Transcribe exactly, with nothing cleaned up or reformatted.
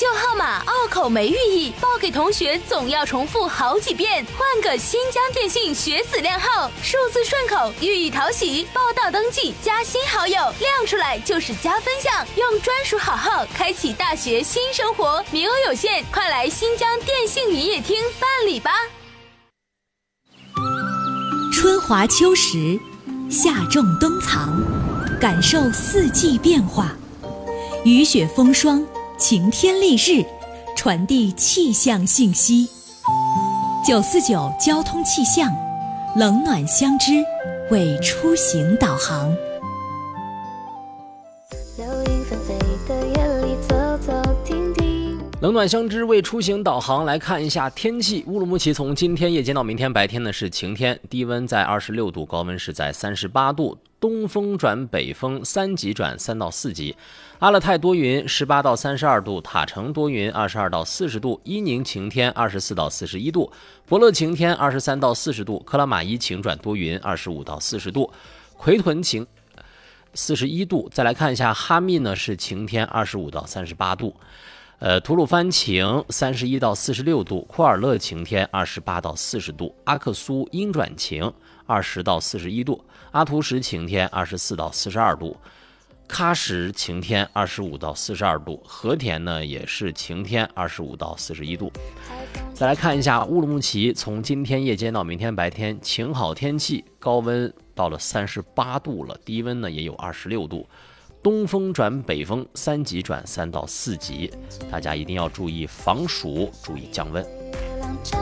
旧号码拗口没寓意，报给同学总要重复好几遍。换个新疆电信学子靓号，数字顺口，寓意讨喜。报到登记加新好友，亮出来就是加分项，用专属好号开启大学新生活，名额有限，快来新疆电信营业厅办理吧。 春华秋实，夏种冬藏，感受四季变化。雨雪风霜，晴天丽日，传递气象信息。九四九交通气象，冷暖相知，为出行导航。 冷暖相知，为出行导航。来看一下天气。乌鲁木齐从今天夜间到明天白天呢是晴天，低温在二十六度，高温是在三十八度，东风转北风，三级转三到四级。阿勒泰多云，十八到三十二度；塔城多云，二十二到四十度；伊宁晴天，二十四到四十一度；博乐晴天，二十三到四十度；克拉玛依晴转多云，二十五到四十度；奎屯晴，四十一度。再来看一下哈密呢是晴天，二十五到三十八度。呃，吐鲁番晴，三十一到四十六度；库尔勒晴天，二十八到四十度；阿克苏阴转晴，二十到四十一度；阿图什晴天，二十四到四十二度；喀什晴天，二十五到四十二度；和田呢也是晴天，二十五到四十一度。再来看一下乌鲁木齐，从今天夜间到明天白天晴好天气，高温到了三十八度了，低温呢也有二十六度。东风转北风，三级转三到四级，大家一定要注意防暑，注意降温。